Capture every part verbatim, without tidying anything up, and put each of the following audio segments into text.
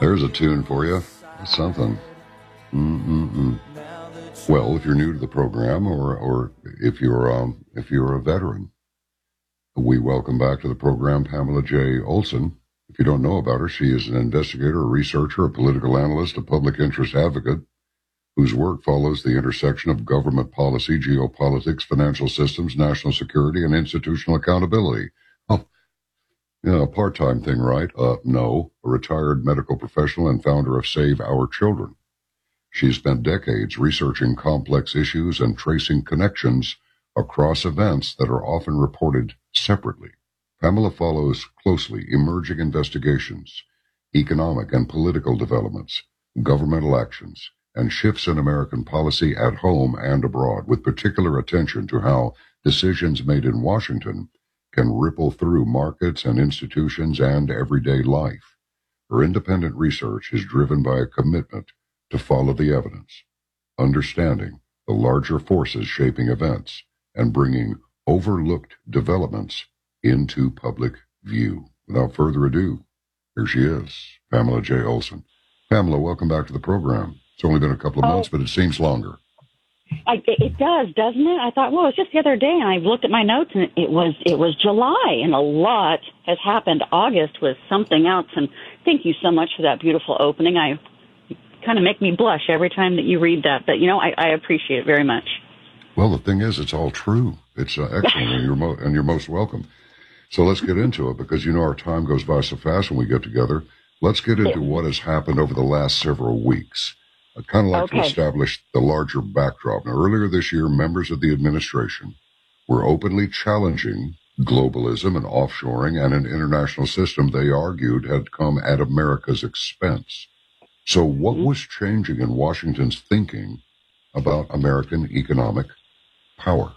There's a tune for you. That's something. Mm-mm-mm. Well, if you're new to the program, or or if you're um, if you're a veteran, we welcome back to the program Pamela J. Olson. If you don't know about her, she is an investigator, a researcher, a political analyst, a public interest advocate, whose work follows the intersection of government policy, geopolitics, financial systems, national security, and institutional accountability. Oh, yeah, a part-time thing, right? Uh, no, a retired medical professional and founder of Save Our Children. She's spent decades researching complex issues and tracing connections across events that are often reported separately. Pamela follows closely emerging investigations, economic and political developments, governmental actions, and shifts in American policy at home and abroad, with particular attention to how decisions made in Washington can ripple through markets and institutions and everyday life. Her independent research is driven by a commitment to follow the evidence, understanding the larger forces shaping events, and bringing overlooked developments into public view. Without further ado, here she is, Pamela J. Olson. Pamela, welcome back to the program. It's only been a couple of months, oh. but it seems longer. I, it does, doesn't it? I thought, well, it's just the other day, and I looked at my notes, and it was it was July, and a lot has happened. August was something else, and thank you so much for that beautiful opening. I kind of make me blush every time that you read that, but, you know, I, I appreciate it very much. Well, the thing is, it's all true. It's uh, excellent, and, you're mo- and you're most welcome. So let's get into it, because, you know, our time goes by so fast when we get together. Let's get into what has happened over the last several weeks. I'd kind of like okay. to establish the larger backdrop. Now, earlier this year, members of the administration were openly challenging globalism and offshoring and an international system they argued had come at America's expense. So what was changing in Washington's thinking about American economic power?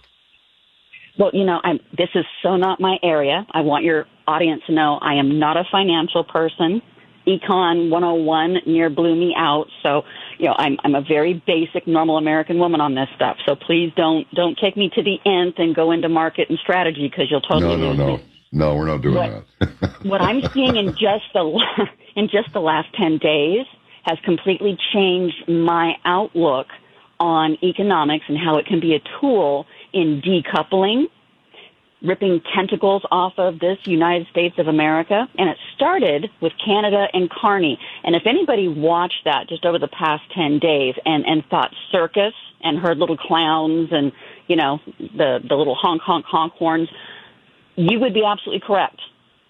Well, you know, I'm, this is so not my area. I want your audience to know I am not a financial person. Econ one oh one near blew me out. So, you know, I'm I'm a very basic, normal American woman on this stuff. So please don't don't take me to the nth and go into market and strategy, because you'll totally no, no, lose no. me. No, we're not doing what, that. What I'm seeing in just the in just the last ten days has completely changed my outlook on economics and how it can be a tool in decoupling, ripping tentacles off of this United States of America. And it started with Canada and Carney. And if anybody watched that just over the past ten days and, and thought circus and heard little clowns and, you know, the, the little honk, honk, honk horns, you would be absolutely correct.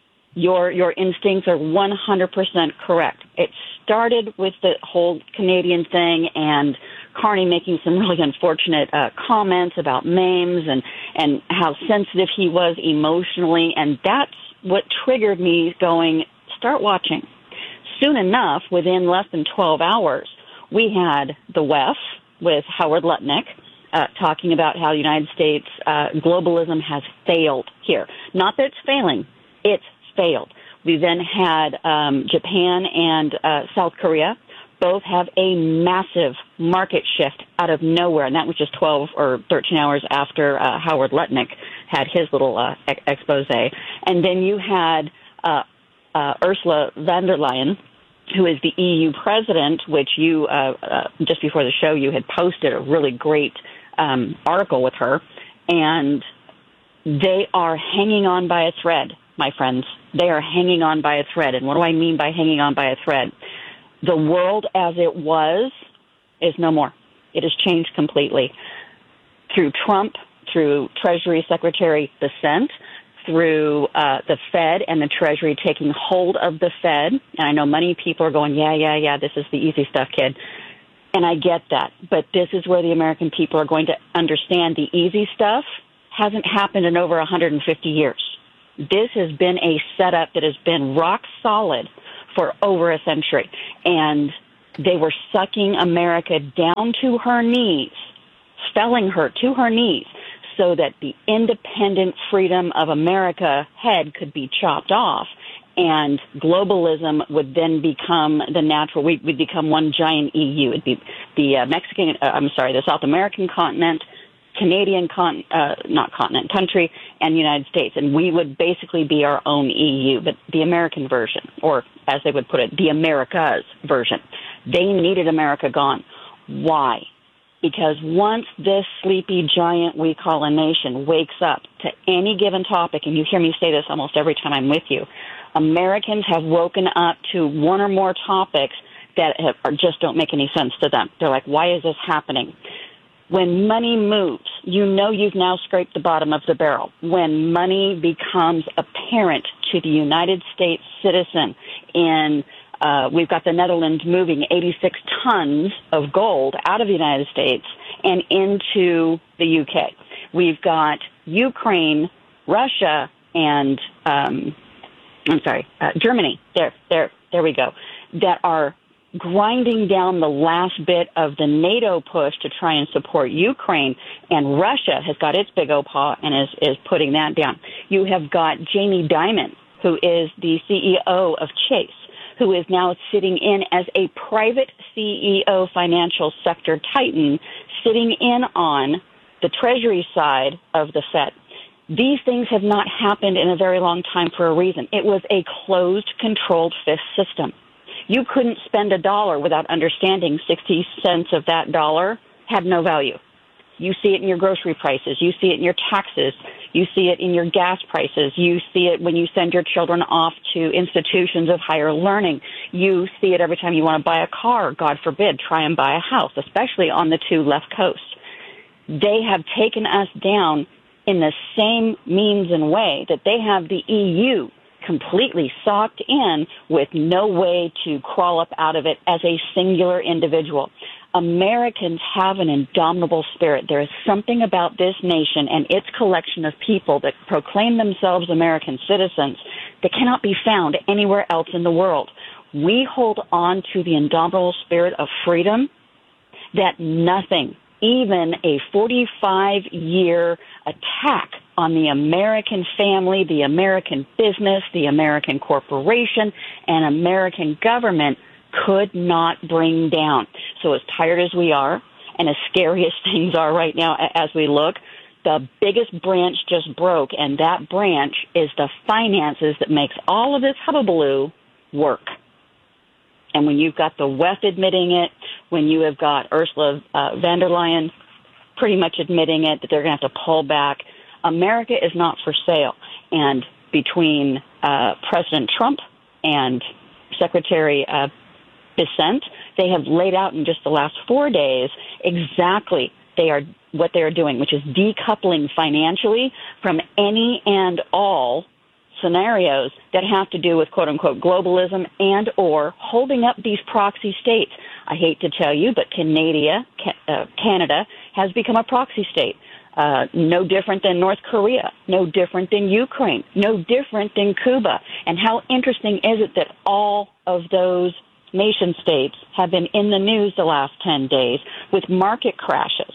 Your, your instincts are one hundred percent correct. It started with the whole Canadian thing and Carney making some really unfortunate uh, comments about MAMES and, and how sensitive he was emotionally, and that's what triggered me going, start watching. Soon enough, within less than twelve hours, we had the W E F with Howard Lutnick uh, talking about how the United States uh, globalism has failed here. Not that it's failing, it's failed. We then had um, Japan and uh, South Korea both have a massive market shift out of nowhere, and that was just twelve or thirteen hours after uh, Howard Lutnick had his little uh, ex- expose. And then you had uh, uh, Ursula von der Leyen, who is the E U president, which you, uh, uh, just before the show, you had posted a really great um, article with her, and they are hanging on by a thread, my friends. They are hanging on by a thread. And what do I mean by hanging on by a thread? The world as it was is no more. It has changed completely. Through Trump, through Treasury Secretary Bessent, through uh, the Fed and the Treasury taking hold of the Fed. And I know many people are going, yeah, yeah, yeah, this is the easy stuff, kid. And I get that. But this is where the American people are going to understand the easy stuff hasn't happened in over one hundred fifty years. This has been a setup that has been rock solid for over a century. And they were sucking America down to her knees, felling her to her knees, so that the independent freedom of America head could be chopped off, and globalism would then become the natural, we would become one giant E U. It'd be the uh, Mexican, uh, I'm sorry, the South American continent, Canadian, con- uh, not continent, country, and United States. And we would basically be our own E U, but the American version, or as they would put it, the Americas version. They needed America gone. Why? Because once this sleepy giant we call a nation wakes up to any given topic, and you hear me say this almost every time I'm with you, Americans have woken up to one or more topics that have, or just don't make any sense to them. They're like, why is this happening? When money moves, you know you've now scraped the bottom of the barrel. When money becomes apparent to the United States citizen, in uh, we've got the Netherlands moving eighty-six tons of gold out of the United States and into the U K. We've got Ukraine, Russia, and um, I'm sorry, uh, Germany. There, there, there we go. That are grinding down the last bit of the NATO push to try and support Ukraine, and Russia has got its big old paw and is, is putting that down. You have got Jamie Dimon, who is the C E O of Chase, who is now sitting in as a private C E O financial sector titan, sitting in on the Treasury side of the Fed. These things have not happened in a very long time for a reason. It was a closed, controlled fifth system. You couldn't spend a dollar without understanding sixty cents of that dollar had no value. You see it in your grocery prices. You see it in your taxes. You see it in your gas prices. You see it when you send your children off to institutions of higher learning. You see it every time you want to buy a car, God forbid, try and buy a house, especially on the two left coasts. They have taken us down in the same means and way that they have the E U completely socked in with no way to crawl up out of it as a singular individual. Americans have an indomitable spirit. There is something about this nation and its collection of people that proclaim themselves American citizens that cannot be found anywhere else in the world. We hold on to the indomitable spirit of freedom that nothing, even a forty-five year attack on the American family, the American business, the American corporation, and American government could not bring down. So as tired as we are, and as scary as things are right now as we look, the biggest branch just broke, and that branch is the finances that makes all of this hubbubaloo work. And when you've got the W E F admitting it, when you have got Ursula uh, von der Leyen pretty much admitting it, that they're going to have to pull back, America is not for sale. And between uh, President Trump and Secretary uh, Bessent, they have laid out in just the last four days exactly they are what they are doing, which is decoupling financially from any and all scenarios that have to do with quote-unquote globalism and or holding up these proxy states. I hate to tell you, but Canada, uh, Canada has become a proxy state. Uh, no different than North Korea, no different than Ukraine, no different than Cuba. And how interesting is it that all of those nation states have been in the news the last ten days with market crashes,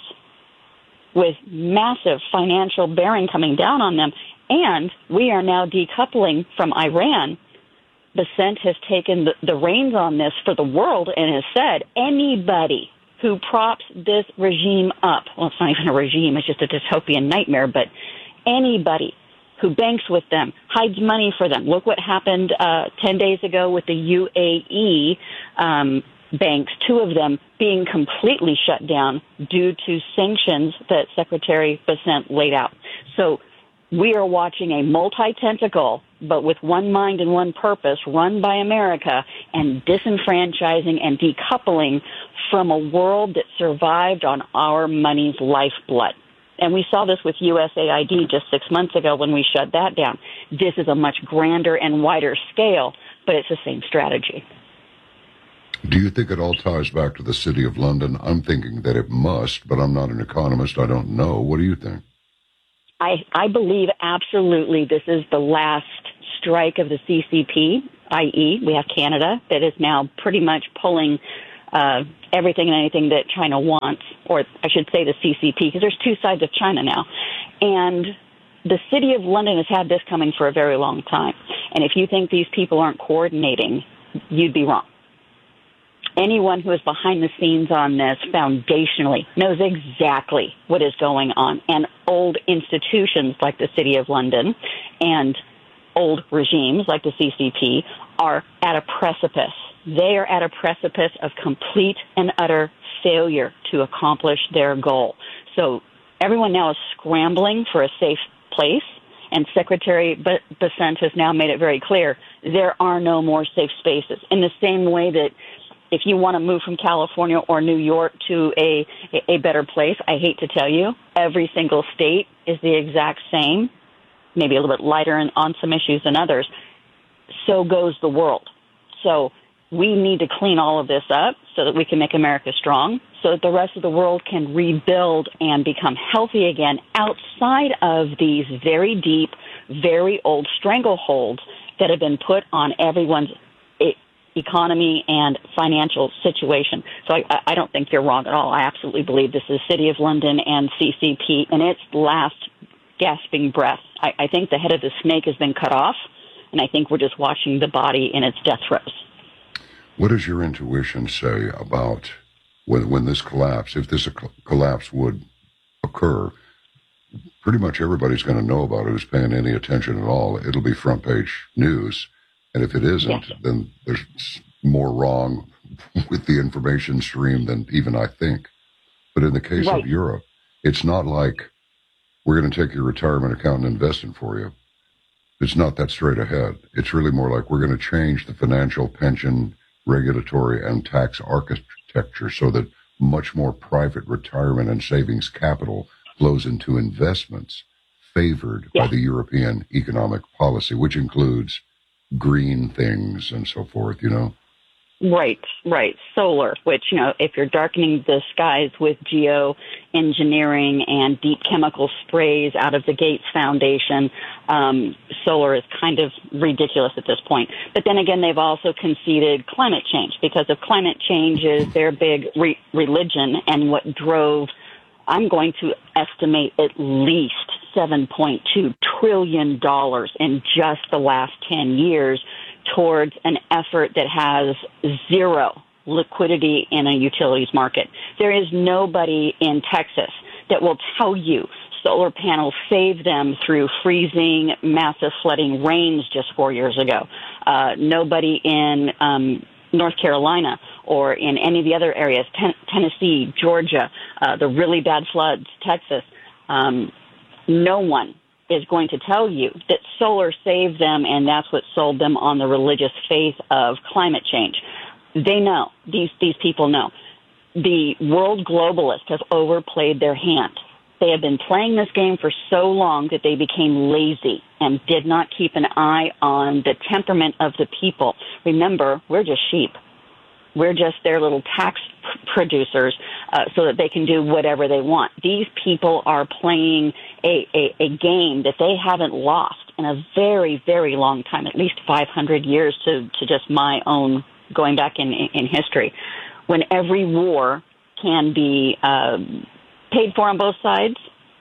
with massive financial bearing coming down on them. And we are now decoupling from Iran. Bessent has taken the, the reins on this for the world and has said anybody who props this regime up, well, it's not even a regime, it's just a dystopian nightmare, but anybody who banks with them, hides money for them. Look what happened uh, ten days ago with the U A E um, banks, two of them being completely shut down due to sanctions that Secretary Bessent laid out. So we are watching a multi-tentacle, but with one mind and one purpose, run by America and disenfranchising and decoupling from a world that survived on our money's lifeblood. And we saw this with U S A I D just six months ago when we shut that down. This is a much grander and wider scale, but it's the same strategy. Do you think it all ties back to the City of London? I'm thinking that it must, but I'm not an economist. I don't know. What do you think? I, I believe absolutely this is the last strike of the C C P, that is we have Canada that is now pretty much pulling uh, everything and anything that China wants, or I should say the C C P, because there's two sides of China now. And the City of London has had this coming for a very long time. And if you think these people aren't coordinating, you'd be wrong. Anyone who is behind the scenes on this foundationally knows exactly what is going on. And old institutions like the City of London and old regimes like the C C P are at a precipice. They are at a precipice of complete and utter failure to accomplish their goal. So everyone now is scrambling for a safe place, and Secretary Bessent has now made it very clear there are no more safe spaces. In the same way that if you want to move from California or New York to a, a better place, I hate to tell you, every single state is the exact same, maybe a little bit lighter in, on some issues than others. So goes the world. So we need to clean all of this up so that we can make America strong, so that the rest of the world can rebuild and become healthy again outside of these very deep, very old strangleholds that have been put on everyone's economy and financial situation. So I, I don't think you're wrong at all. I absolutely believe this is City of London and C C P in its last gasping breath. I, I think the head of the snake has been cut off, and I think we're just watching the body in its death throes. What does your intuition say about when, when this collapse, if this collapse would occur? Pretty much everybody's going to know about it who's paying any attention at all. It'll be front page news. And if it isn't, yes. then there's more wrong with the information stream than even I think. But in the case right. of Europe, it's not like we're going to take your retirement account and invest it for you. It's not that straight ahead. It's really more like we're going to change the financial, pension, regulatory, and tax architecture so that much more private retirement and savings capital flows into investments favored yes. by the European economic policy, which includes green things and so forth, you know? Right, right. Solar, which, you know, if you're darkening the skies with geoengineering and deep chemical sprays out of the Gates Foundation, um, solar is kind of ridiculous at this point. But then again, they've also conceded climate change, because if climate change is their big re- religion and what drove, I'm going to estimate at least seven point two trillion dollars in just the last ten years towards an effort that has zero liquidity in a utilities market. There is nobody in Texas that will tell you solar panels saved them through freezing, massive flooding rains just four years ago. Uh, nobody in um, North Carolina or in any of the other areas, ten- Tennessee, Georgia, uh, the really bad floods, Texas, um, no one is going to tell you that solar saved them and that's what sold them on the religious faith of climate change. They know. These, these people know. The world globalists have overplayed their hand. They have been playing this game for so long that they became lazy and did not keep an eye on the temperament of the people. Remember, we're just sheep. We're just their little tax p- producers uh, so that they can do whatever they want. These people are playing a, a, a game that they haven't lost in a very, very long time, at least five hundred years to, to just my own going back in, in history. When every war can be um, paid for on both sides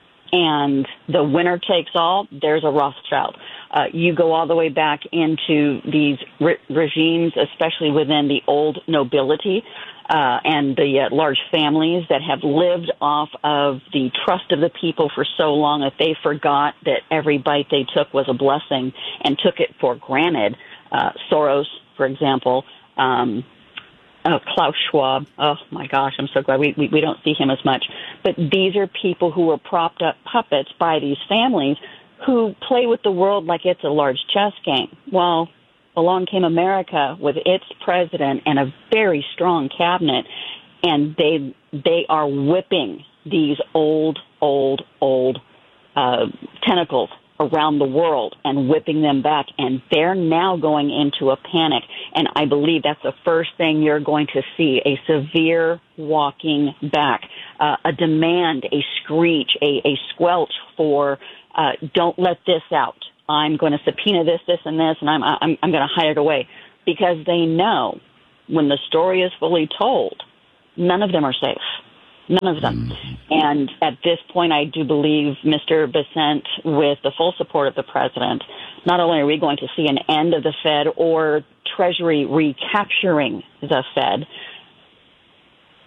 and the winner takes all, there's a Rothschild. Uh, you go all the way back into these re- regimes, especially within the old nobility uh, and the uh, large families that have lived off of the trust of the people for so long that they forgot that every bite they took was a blessing and took it for granted. Uh, Soros, for example, um, uh, Klaus Schwab. Oh, my gosh, I'm so glad we, we, we don't see him as much. But these are people who were propped up puppets by these families who play with the world like it's a large chess game. Well, along came America with its president and a very strong cabinet, and they they are whipping these old, old, old uh, tentacles around the world and whipping them back, and they're now going into a panic. And I believe that's the first thing you're going to see, a severe walking back, uh, a demand, a screech, a, a squelch for uh, don't let this out. I'm going to subpoena this, this, and this, and I'm, I'm, I'm going to hide it away. Because they know when the story is fully told, none of them are safe. None of them. And at this point, I do believe Mister Bessent, with the full support of the president, not only are we going to see an end of the Fed or Treasury recapturing the Fed,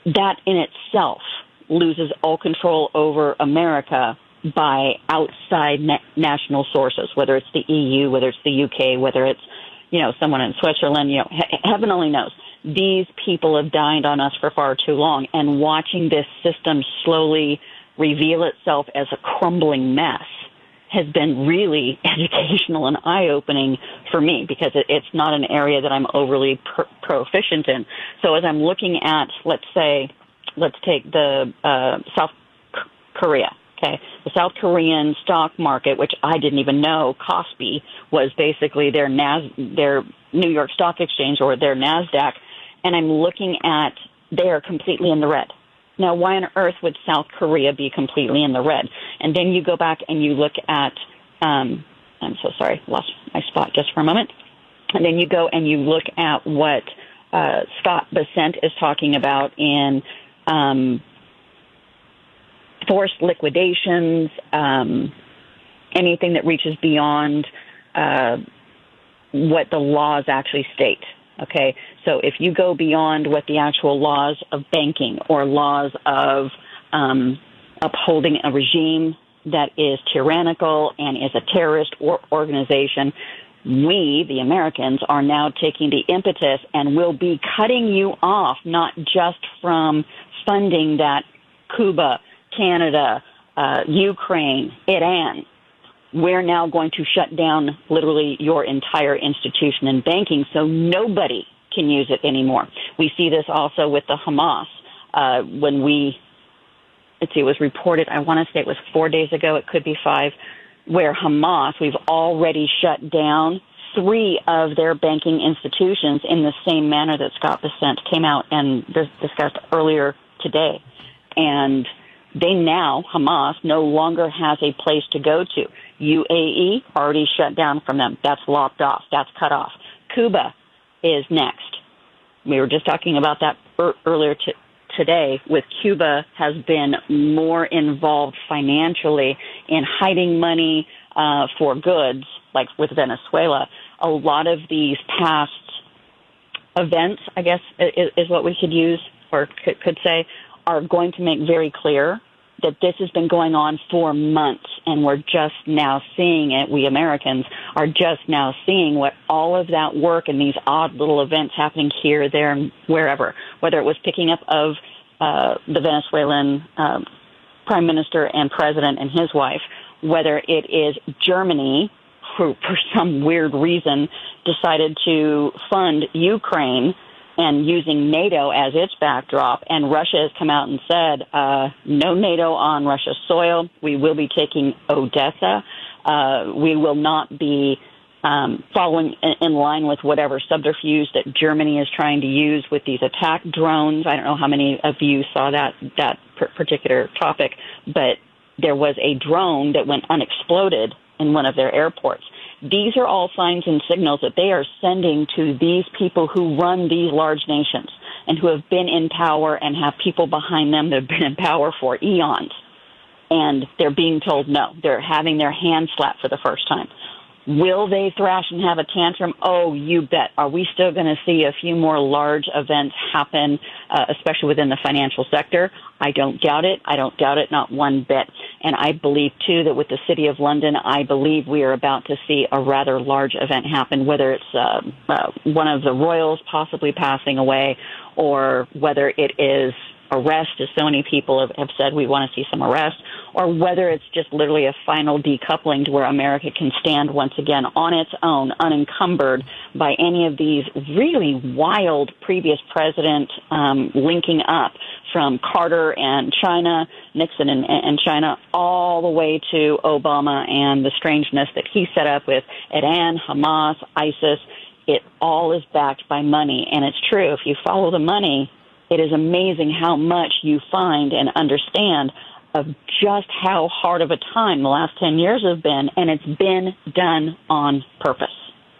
that in itself loses all control over America by outside na- national sources, whether it's the E U, whether it's the U K, whether it's, you know, someone in Switzerland, you know, he- heaven only knows. These people have dined on us for far too long, and watching this system slowly reveal itself as a crumbling mess has been really educational and eye-opening for me, because it, it's not an area that I'm overly pr- proficient in. So as I'm looking at, let's say, let's take the uh, South C- Korea, okay? The South Korean stock market, which I didn't even know, Kospi, was basically their Nas- their New York Stock Exchange, or their NASDAQ, and I'm looking at, they are completely in the red. Now, why on earth would South Korea be completely in the red? And then you go back and you look at, um, I'm so sorry, lost my spot just for a moment. And then you go and you look at what uh, Scott Bessent is talking about in um, forced liquidations, um, anything that reaches beyond uh, what the laws actually state. Okay, so if you go beyond what the actual laws of banking or laws of um, upholding a regime that is tyrannical and is a terrorist or organization, we, the Americans, are now taking the impetus and will be cutting you off, not just from funding that Cuba, Canada, uh, Ukraine, Iran. We're now going to shut down literally your entire institution in banking, so nobody can use it anymore. We see this also with the Hamas. Uh, when we, let's see, it was reported, I want to say it was four days ago, it could be five, where Hamas, we've already shut down three of their banking institutions in the same manner that Scott Bessent came out and dis- discussed earlier today. And they now, Hamas, no longer has a place to go to. U A E already shut down from them. That's locked off. That's cut off. Cuba is next. We were just talking about that er- earlier t- today. With Cuba has been more involved financially in hiding money uh, for goods, like with Venezuela. A lot of these past events, I guess, is, is what we could use or could, could say, are going to make very clear that this has been going on for months, and we're just now seeing it. We Americans are just now seeing what all of that work and these odd little events happening here, there, and wherever, whether it was picking up of uh, the Venezuelan uh, prime minister and president and his wife, whether it is Germany, who for some weird reason decided to fund Ukraine and using NATO as its backdrop, and Russia has come out and said, uh, no NATO on Russia's soil. We will be taking Odessa. Uh, we will not be um, following in line with whatever subterfuge that Germany is trying to use with these attack drones. I don't know how many of you saw that, that particular topic, but there was a drone that went unexploded in one of their airports. These are all signs and signals that they are sending to these people who run these large nations and who have been in power and have people behind them that have been in power for eons. And they're being told no. They're having their hands slapped for the first time. Will they thrash and have a tantrum? Oh, you bet. Are we still going to see a few more large events happen, uh, especially within the financial sector? I don't doubt it. I don't doubt it, not one bit. And I believe, too, that with the City of London, I believe we are about to see a rather large event happen, whether it's uh, uh, one of the royals possibly passing away or whether it is arrest, as so many people have, have said we want to see some arrest, or whether it's just literally a final decoupling to where America can stand once again on its own, unencumbered by any of these really wild previous president um, linking up, from Carter and China, Nixon and, and China, all the way to Obama and the strangeness that he set up with Iran, Hamas, ISIS. It all is backed by money. And it's true, if you follow the money, it is amazing how much you find and understand of just how hard of a time the last ten years have been, and it's been done on purpose.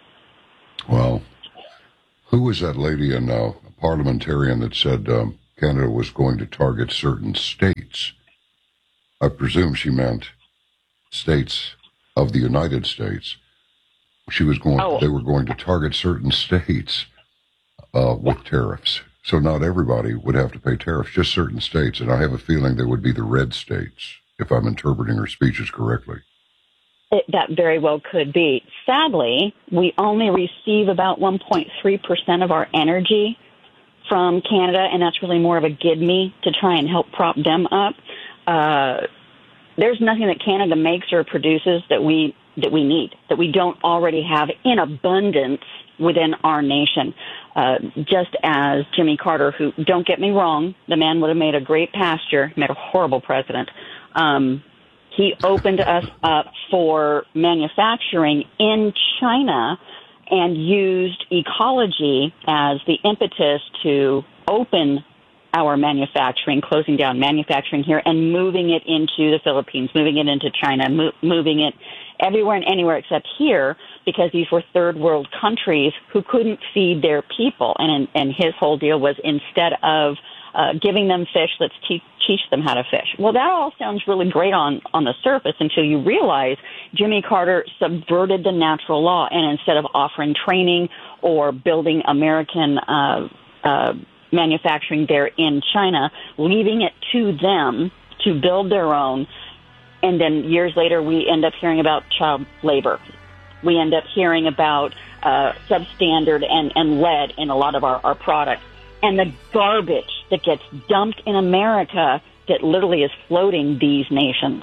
Well, who was that lady in uh, a parliamentarian that said um, Canada was going to target certain states? I presume she meant states of the United States. She was going. Oh. They were going to target certain states uh, with tariffs. So not everybody would have to pay tariffs, just certain states. And I have a feeling they would be the red states, if I'm interpreting her speeches correctly. It, that very well could be. Sadly, we only receive about one point three percent of our energy from Canada, and that's really more of a give me to try and help prop them up. Uh, there's nothing that Canada makes or produces that we that we need, that we don't already have in abundance within our nation. Uh, just as Jimmy Carter, who, don't get me wrong, the man would have made a great pastor, made a horrible president. Um, he opened us up for manufacturing in China and used ecology as the impetus to open our manufacturing, closing down manufacturing here and moving it into the Philippines, moving it into China, mo- moving it everywhere and anywhere except here, because these were third world countries who couldn't feed their people. And, and his whole deal was, instead of uh, giving them fish, let's te- teach them how to fish. Well, that all sounds really great on, on the surface until you realize Jimmy Carter subverted the natural law. And instead of offering training or building American uh, uh, manufacturing there in China, leaving it to them to build their own. And then years later, we end up hearing about child labor. We end up hearing about uh, substandard and, and lead in a lot of our, our products. And the garbage that gets dumped in America that literally is floating these nations.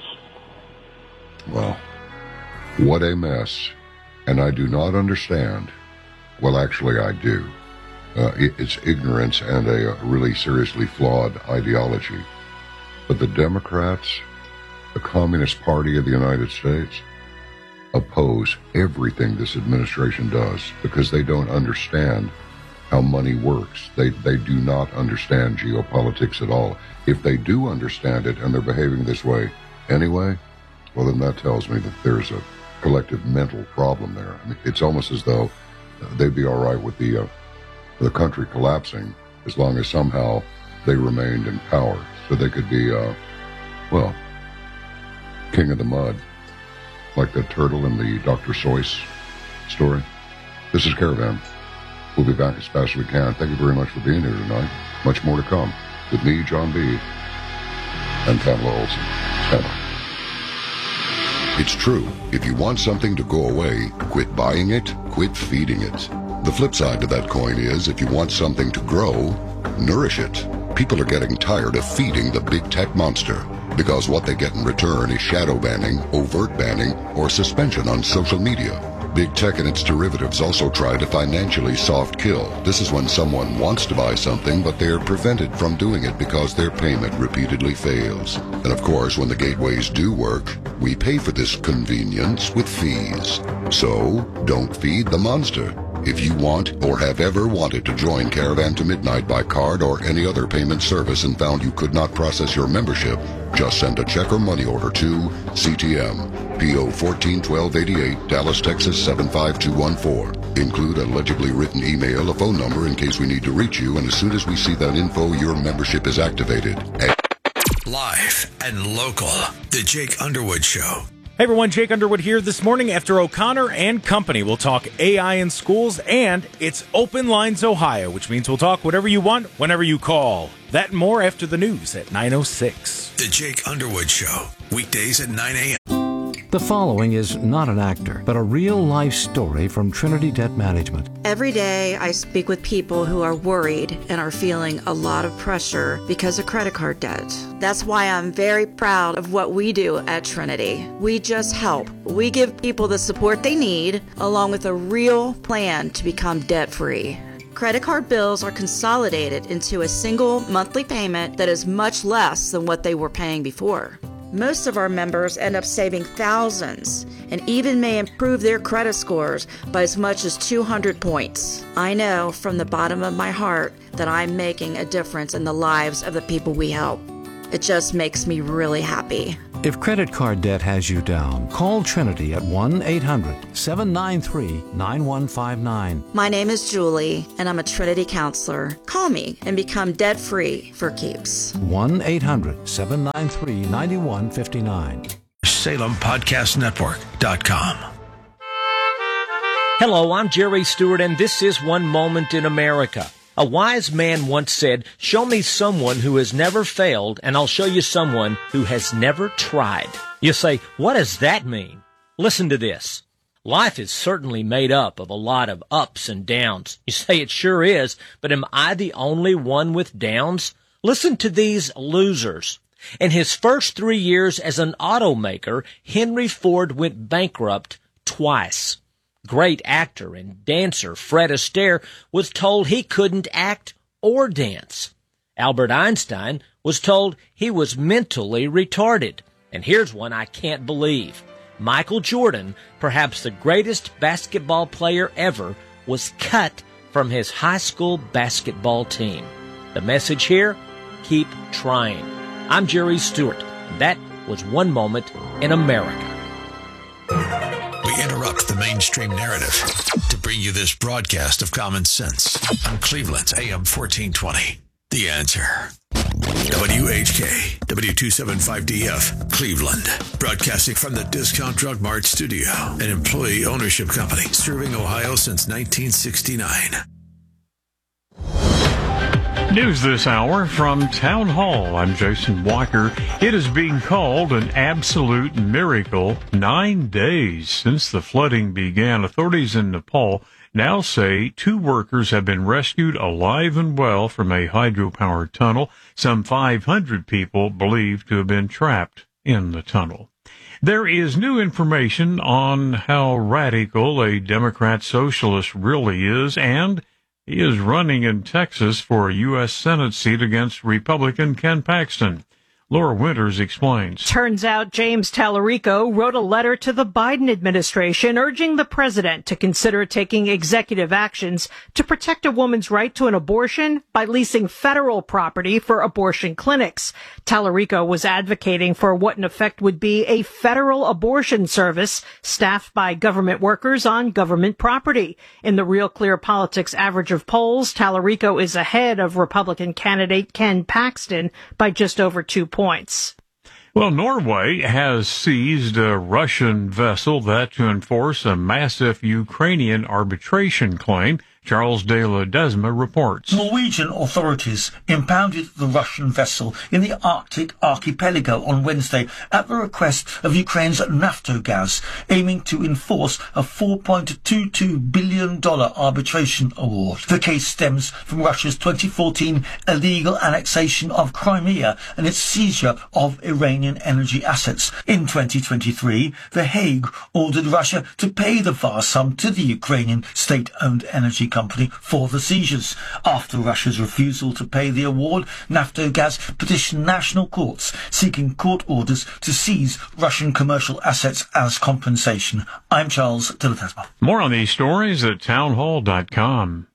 Well, what a mess. And I do not understand. Well, actually, I do. Uh, it, it's ignorance and a, a really seriously flawed ideology. But the Democrats, the Communist Party of the United States, oppose everything this administration does because they don't understand how money works. They they do not understand geopolitics at all. If they do understand it and they're behaving this way anyway, well, then that tells me that there's a collective mental problem there. I mean, it's almost as though they'd be all right with the uh, the country collapsing as long as somehow they remained in power. So they could be, uh, well, king of the mud, like that turtle in the Doctor Seuss story. This is Caravan. We'll be back as fast as we can. Thank you very much for being here tonight. Much more to come with me, John B., and Pamela Olson. Pamela. It's true. If you want something to go away, quit buying it, quit feeding it. The flip side to that coin is, if you want something to grow, nourish it. People are getting tired of feeding the big tech monster, because what they get in return is shadow banning, overt banning, or suspension on social media. Big tech and its derivatives also try to financially soft kill. This is when someone wants to buy something, but they're prevented from doing it because their payment repeatedly fails. And of course, when the gateways do work, we pay for this convenience with fees. So, don't feed the monster. If you want or have ever wanted to join Caravan to Midnight by card or any other payment service and found you could not process your membership, just send a check or money order to C T M, P O fourteen twelve eighty-eight, Dallas, Texas seven five two one four. Include a legibly written email, a phone number in case we need to reach you, and as soon as we see that info, your membership is activated. Live and local, The Jake Underwood Show. Hey everyone, Jake Underwood here. This morning after O'Connor and Company, we'll talk A I in schools, and it's Open Lines Ohio, which means we'll talk whatever you want, whenever you call. That and more after the news at nine oh six. The Jake Underwood Show, weekdays at nine a.m. The following is not an actor, but a real-life story from Trinity Debt Management. Every day I speak with people who are worried and are feeling a lot of pressure because of credit card debt. That's why I'm very proud of what we do at Trinity. We just help. We give people the support they need, along with a real plan to become debt-free. Credit card bills are consolidated into a single monthly payment that is much less than what they were paying before. Most of our members end up saving thousands and even may improve their credit scores by as much as two hundred points. I know from the bottom of my heart that I'm making a difference in the lives of the people we help. It just makes me really happy. If credit card debt has you down, call Trinity at one eight hundred seven nine three nine one five nine. My name is Julie, and I'm a Trinity counselor. Call me and become debt-free for keeps. one eight hundred seven nine three nine one five nine. Salem Podcast Network dot com. Hello, I'm Jerry Stewart, and this is One Moment in America. A wise man once said, "Show me someone who has never failed, and I'll show you someone who has never tried." You say, what does that mean? Listen to this. Life is certainly made up of a lot of ups and downs. You say it sure is, but am I the only one with downs? Listen to these losers. In his first three years as an automaker, Henry Ford went bankrupt twice. Great actor and dancer Fred Astaire was told he couldn't act or dance. Albert Einstein was told he was mentally retarded. And here's one I can't believe. Michael Jordan, perhaps the greatest basketball player ever, was cut from his high school basketball team. The message here? Keep trying. I'm Jerry Stewart. That was One Moment in America. We interrupt the mainstream narrative to bring you this broadcast of common sense on Cleveland's A M fourteen twenty. The Answer. W H K, W two seventy-five D F, Cleveland. Broadcasting from the Discount Drug Mart studio, an employee ownership company serving Ohio since nineteen sixty-nine. News this hour from Town Hall. I'm Jason Walker. It is being called an absolute miracle. Nine days since the flooding began, authorities in Nepal now say two workers have been rescued alive and well from a hydropower tunnel. Some five hundred people believed to have been trapped in the tunnel. There is new information on how radical a Democrat socialist really is, and he is running in Texas for a U S Senate seat against Republican Ken Paxton. Laura Winters explains. Turns out James Tallarico wrote a letter to the Biden administration urging the president to consider taking executive actions to protect a woman's right to an abortion by leasing federal property for abortion clinics. Tallarico was advocating for what in effect would be a federal abortion service staffed by government workers on government property. In the Real Clear Politics average of polls, Tallarico is ahead of Republican candidate Ken Paxton by just over two points. Well, Norway has seized a Russian vessel that to enforce a massive Ukrainian arbitration claim. Charles de Ledesma reports. Norwegian authorities impounded the Russian vessel in the Arctic archipelago on Wednesday at the request of Ukraine's Naftogaz, aiming to enforce a four point two two billion dollars arbitration award. The case stems from Russia's twenty fourteen illegal annexation of Crimea and its seizure of Iranian energy assets. In twenty twenty-three, The Hague ordered Russia to pay the vast sum to the Ukrainian state-owned energy company for the seizures. After Russia's refusal to pay the award, Naftogaz petitioned national courts seeking court orders to seize Russian commercial assets as compensation. I'm Charles de Ledesma. More on these stories at townhall dot com.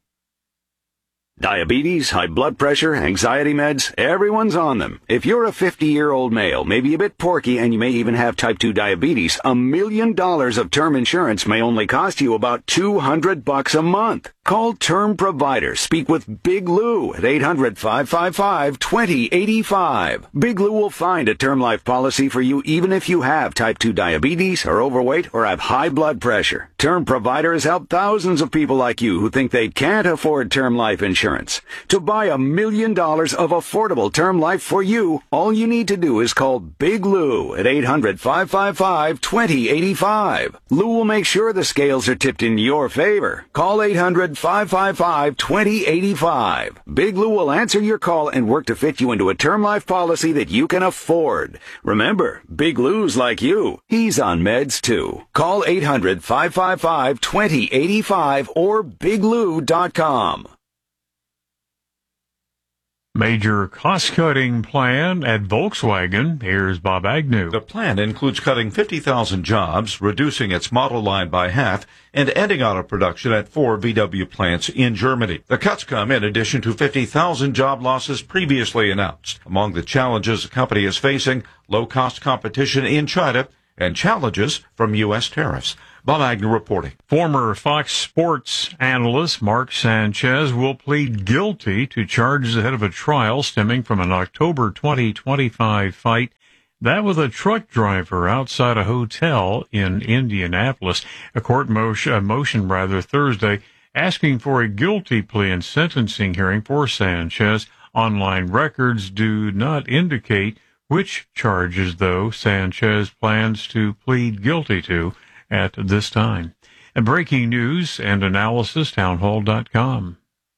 Diabetes, high blood pressure, anxiety meds, everyone's on them. If you're a fifty-year-old male, maybe a bit porky, and you may even have type two diabetes, a million dollars of term insurance may only cost you about two hundred bucks a month. Call Term Provider. Speak with Big Lou at eight hundred, five five five, two zero eight five. Big Lou will find a term life policy for you even if you have type two diabetes, are overweight, or have high blood pressure. Term Provider has helped thousands of people like you who think they can't afford term life insurance. To buy a million dollars of affordable term life for you, all you need to do is call Big Lou at eight hundred, five five five, two zero eight five. Lou will make sure the scales are tipped in your favor. Call eight hundred, five five five, two zero eight five. Big Lou will answer your call and work to fit you into a term life policy that you can afford. Remember, Big Lou's like you. He's on meds too. Call eight hundred, five five five, two zero eight five or big lou dot com. Major cost-cutting plan at Volkswagen. Here's Bob Agnew. The plan includes cutting fifty thousand jobs, reducing its model line by half, and ending auto production at four V W plants in Germany. The cuts come in addition to fifty thousand job losses previously announced. Among the challenges the company is facing, low-cost competition in China and challenges from U S tariffs. Bob Agnew reporting. Former Fox Sports analyst Mark Sanchez will plead guilty to charges ahead of a trial stemming from an October twenty twenty-five fight. That with a truck driver outside a hotel in Indianapolis. A court motion, a motion rather Thursday asking for a guilty plea and sentencing hearing for Sanchez. Online records do not indicate which charges, though, Sanchez plans to plead guilty to at this time. And breaking news and analysis, townhall dot com.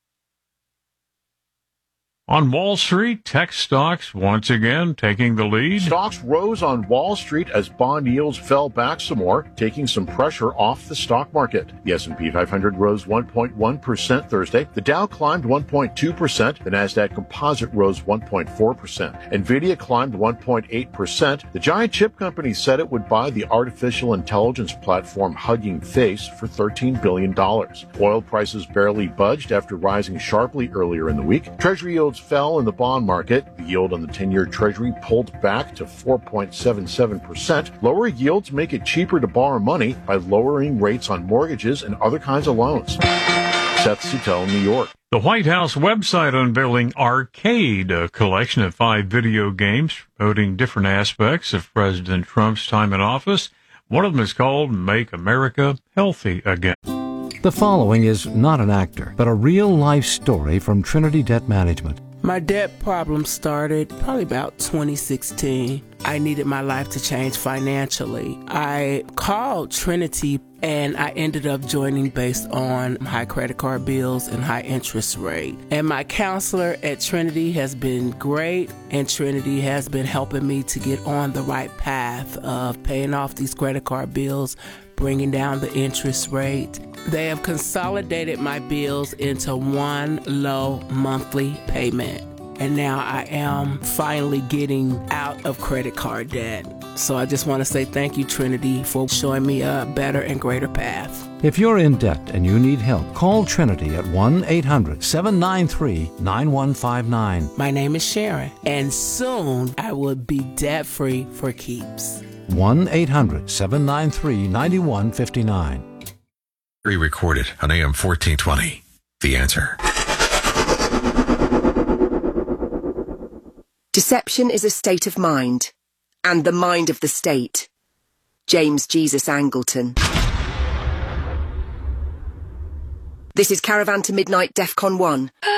On Wall Street, tech stocks once again taking the lead. Stocks rose on Wall Street as bond yields fell back some more, taking some pressure off the stock market. The S and P five hundred rose one point one percent Thursday. The Dow climbed one point two percent. The Nasdaq Composite rose one point four percent. Nvidia climbed one point eight percent. The giant chip company said it would buy the artificial intelligence platform Hugging Face for thirteen billion dollars. Oil prices barely budged after rising sharply earlier in the week. Treasury yields fell in the bond market. The yield on the ten-year Treasury pulled back to four point seven seven percent. Lower yields make it cheaper to borrow money by lowering rates on mortgages and other kinds of loans. Seth Suttel, New York. The White House website unveiling Arcade, a collection of five video games promoting different aspects of President Trump's time in office. One of them is called Make America Healthy Again. The following is not an actor, but a real-life story from Trinity Debt Management. My debt problem started probably about twenty sixteen. I needed my life to change financially. I called Trinity and I ended up joining based on high credit card bills and high interest rate. And my counselor at Trinity has been great, and Trinity has been helping me to get on the right path of paying off these credit card bills, bringing down the interest rate. They have consolidated my bills into one low monthly payment. And now I am finally getting out of credit card debt. So I just want to say thank you, Trinity, for showing me a better and greater path. If you're in debt and you need help, call Trinity at one eight hundred seven nine three nine one five nine. My name is Sharon, and soon I will be debt-free for keeps. one eight hundred seven nine three nine one five nine. Re-recorded on A M fourteen twenty. The Answer. Deception is a state of mind, and the mind of the state. James Jesus Angleton. This is Caravan to Midnight DEFCON one.